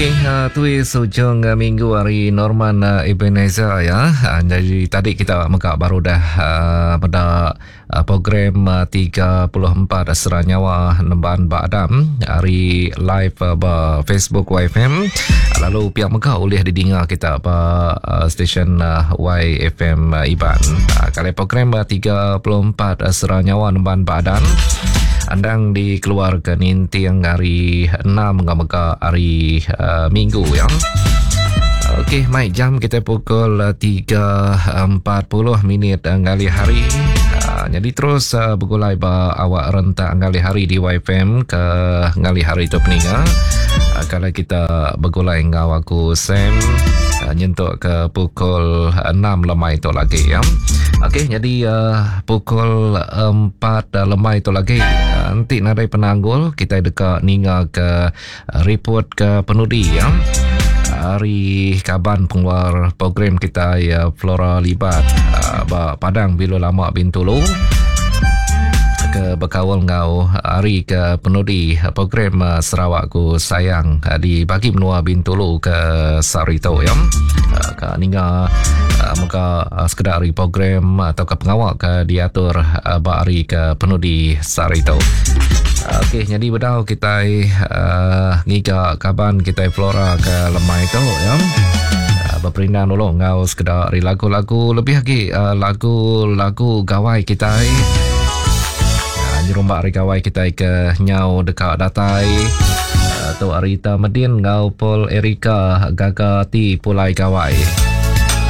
Okey, tu sujung minggu hari Norman Ebenezer ya. Jadi tadi kita baru dah pada program 34 Seranyawa Nemban Badam hari live Facebook YFM. Lalu pihak Mekah boleh didengar kita stesen YFM Iban. Kali program 34 Seranyawa Nemban Badan andang dikeluarkan inti yang hari 6 hingga hari Minggu ya. Okey, baik, jam kita pukul 3.40 ngali hari. Jadi terus bergulai awak rentak ngali hari di YFM ke ngali hari itu peninga. Kalau kita bergulai dengan aku Sam nyentuk ke pukul 6 lemah itu lagi ya. Okey, jadi pukul 4 lemah itu lagi nanti nadai penanggul kita dekat ninga ke report ke penudi ya. Hari kaban pengeluar program kita ya Flora Libat Padang Bilo Lama Bintulu ke berkawal ngau hari ke penudi program Sarawakku Sayang di bagi menua Bintulu ke Sarito ya. Ke ninga muka sekedar hari program atau ke pengawal ke diatur hari ke penudi Sarito. Okey, jadi bedau kita ngiga kaban kita Flora ke lemah itu ya. Berperindah dulu ngau sekedar lagu-lagu lebih lagi lagu-lagu gawai kita nyerumbak hari gawai kita ke nyau dekat datai atau Arita Medin ngau Pol Erika Gagati Pulai Gawai.